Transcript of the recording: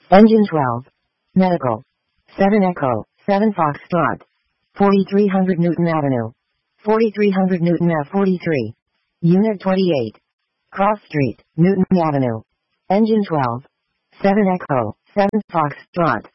Engine 12. Medical. 7 Echo, 7 Foxtrot. 4300 Newton Avenue. 4300 Newton Ave 43. Unit 28. Cross Street, Newton Avenue. Engine 12. 7 Echo, 7 Foxtrot.